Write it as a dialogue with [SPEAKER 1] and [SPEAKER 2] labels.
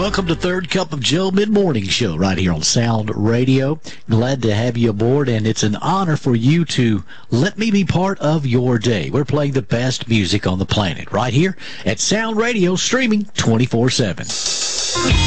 [SPEAKER 1] Welcome to Third Cup of Joe Mid-Morning Show right here on Sound Radio. Glad to have you aboard, and it's an honor for you to let me be part of your day. We're playing the best music on the planet right here at Sound Radio, streaming 24/7.